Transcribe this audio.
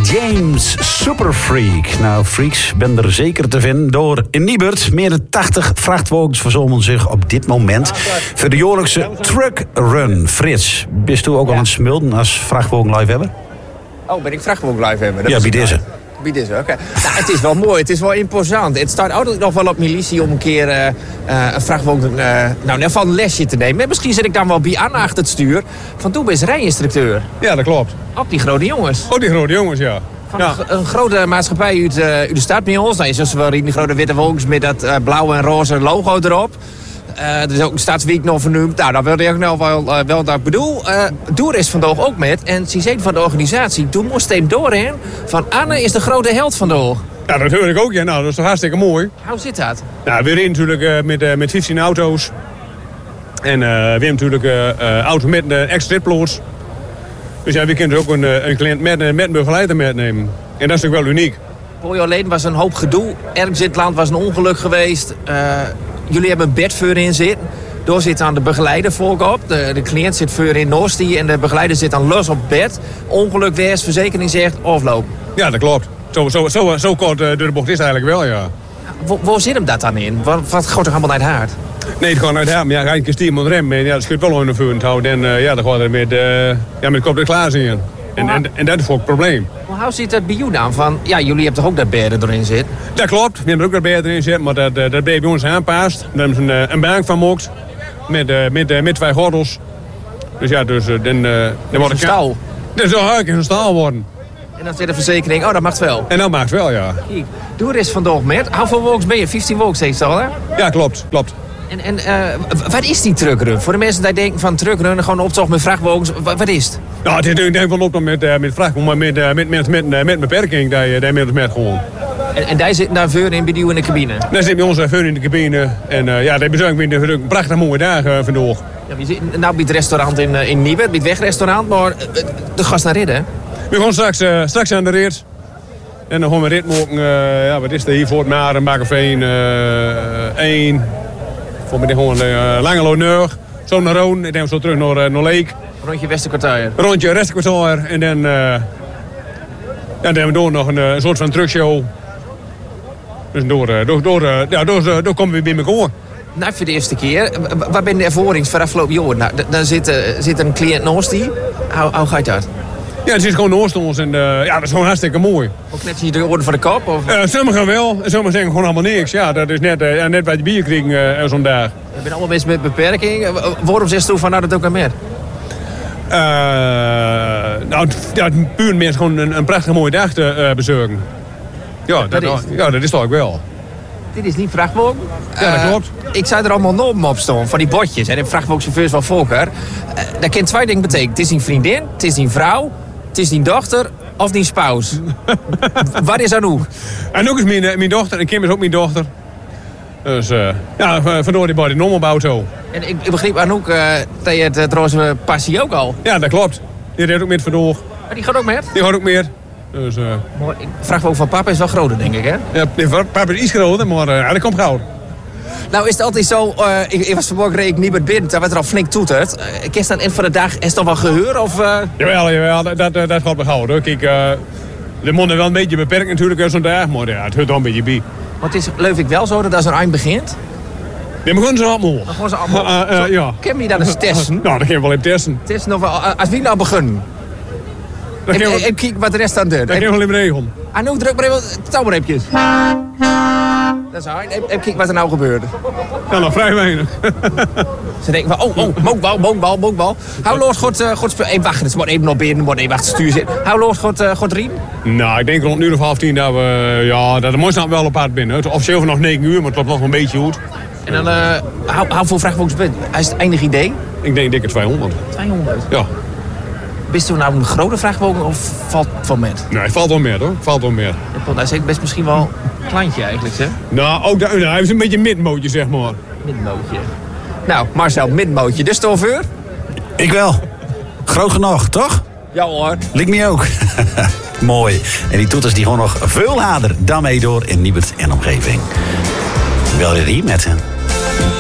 James, Superfreak. Nou, freaks ben er zeker te vinden door in Niebert. Meer dan 80 vrachtwagens verzamelen zich op dit moment voor de jaarlijkse Truck Run. Frits, bist u ook al aan het smulden als vrachtwagen live hebben? Oh, ben ik vrachtwagen live hebben? Ja, bij deze. Bij deze, oké. Nou, het is wel mooi, het is wel imposant. Het staat altijd nog wel op militie om een keer een vrachtwagen van een lesje te nemen. Misschien zit ik dan wel bij Anna achter het stuur. Van toen ben je rijinstructeur. Ja, dat klopt. Op die grote jongens. Oh, die grote jongens, ja. Van een grote maatschappij uit de stad bij ons. Nou, zoals we wel in die grote witte wagens met dat blauwe en roze logo erop. Er is ook een Stadsweek nog vernoemd. Nou, dat wilde ik nou wel dat ik bedoel. Doer is vandaag ook met. En ze zijn van de organisatie. Toen moest hem doorheen. Van Anne is de grote held vandaag. Ja, dat hoor ik ook. Ja, nou, dat is toch hartstikke mooi. Hoe zit dat? Nou, we rijden natuurlijk met 15 auto's. En we hebben natuurlijk auto's met een extra ritplots. Dus ja, we kunnen ook een cliënt met een begeleider metnemen. En dat is natuurlijk wel uniek. Voor je alleen was een hoop gedoe. Ergens in het land was een ongeluk geweest. Jullie hebben een bed voor in zitten. Door zit aan de begeleider voorop. De cliënt zit voor in Noostie en de begeleider zit dan los op bed. Ongeluk wees, verzekering zegt, aflopen. Ja, dat klopt. Zo kort door de bocht is het eigenlijk wel, ja. Waar zit hem dat dan in? Wat gaat er allemaal naar het haard? Nee, het gaat naar het haard. Maar ja, ga je een keer met rem. En ja, dat schuurt wel onder de vuur te houden. En ja, dan gaat er met de kop er klaar in. En dat is voor het probleem. Hoe zit dat bij jou dan? Van, ja, jullie hebben toch ook dat bed erin zitten? Dat klopt. We hebben ook dat bed erin zitten, maar dat ben bij ons aanpast. Daar hebben ze een bank van gemaakt. Met 2 gordels. Dus ja, dan wordt een staal. Dat zou eigenlijk een staal worden. En dan zit de verzekering, oh, dat mag wel. En dat mag wel, ja. Kijk, doe er eens vandaag met. Hoeveel wagens ben je? 15 wagens steeds al, hè? Ja, klopt. En wat is die truckrun? Voor de mensen die denken van truckrun, gewoon optocht met vrachtwagens, wat is het? Nou, het is natuurlijk wel optocht met vrachtwagens, maar met beperking, die met gewoon. En daar zitten daar voor in bij jou in de cabine? Daar zitten bij ons voor in de cabine. En ja, die bezorgen we een prachtig mooie dagen vandaag. Ja, we zitten nou bij het restaurant in Niebert, bij het wegrestaurant, maar de gast naar rit, hè? We gaan straks aan de rit. En dan gaan we rit maken, ja, wat is er hier voor het Maren, Bakkerveen 1. Voor mij gewoon lange loneur, zo naar Roon en dan zo terug naar Leek. Rondje Westerkwartier. Rondje Westerkwartier en dan hebben we door nog een soort van truckshow. Dus door komen we bij elkaar. Nou, voor de eerste keer. Wat ben de ervaring van afgelopen jaar? Nou, dan zit een cliënt naast die. Hoe gaat dat? Ja, het is gewoon naast ons en ja, dat is gewoon hartstikke mooi. Ook net je de orde voor de kop? Of? Sommigen wel, en sommigen zeggen gewoon allemaal niks. Ja, dat is net wat je bier krijgt zo'n dag. Je bent allemaal mensen met beperking. Waarom zegt u van nou dat ook aan meer? Nou, ja, puur mensen gewoon een prachtig mooie dag te bezorgen. Ja, dat is toch ook wel. Dit is niet vrachtwagen. Ja, dat klopt. Ik zou er allemaal nomen op staan, van die bordjes. En de vrachtwagenchauffeurs van Volker. Dat kan 2 dingen betekenen. Het is een vriendin, het is een vrouw, het is die dochter of die spouse. Wat is Anouk? Anouk is mijn dochter en Kim is ook mijn dochter. Dus ja, vandoor die bij de nommelbouw zo. En ik begreep Anouk dat je het roze passie ook al. Ja, dat klopt. Die reed ook met vandoor. Maar die gaat ook met? Die gaat ook meer. Dus, maar ik vraag me ook van papa is wel groter, denk ik, hè? Ja, papa is iets groter, maar ja, dat komt gauw. Nou is het altijd zo, ik was vanmorgen reed ik niet meer binnen, daar werd er al flink toeterd. Is dat eind van de dag, is het dan wel geheur? Of, Jawel, dat gaat me gauw. Hoor. Kijk, de monden wel een beetje beperkt natuurlijk zo'n dag, maar ja, het hoort wel een beetje bij. Want het is geloof ik wel zo dat als er eind begint... Dan beginnen ze allemaal. Dan gaan ze allemaal. Ja. Ken je dat eens testen? Nou, dat kunnen we wel even testen. Testen of als wie nou beginnen. En kijk wat de rest aan doet. Dat kunnen we wel even regelen. Anouk, druk maar even touwrepjes. Dat is hard. En kijk wat er nou gebeurt. Ja, nog vrij weinig. Ze denken van, monkbal. Hoe loopt God spelen? Even wachten, het moet even nog binnen, moet even achter het stuur zitten. Hoe loopt God riem? Nou, ik denk rond 9:30 dat we, ja, dat de mooiste wel op hard binnen. Het officieel nog 9 uur, maar het loopt nog een beetje goed. En dan, hoeveel vrachtwagens bent u? Is het enig idee? Ik denk dikke 200. 200? Ja. Bist u nou een grote vrachtwagen of valt het wel met? Nee, het valt wel meer hoor. Valt wel meer. Hij is best misschien wel een kleintje eigenlijk, hè? Nou, ook hij is een beetje midmootje, zeg maar. Midmootje. Nou, Marcel, midmootje. Dus de chauffeur? Ik wel. Groot genoeg, toch? Ja hoor. Lijkt me ook. Mooi. En die toeters die gewoon nog veel harder dan mee door in Niebert en omgeving. Wel weer hier met hen.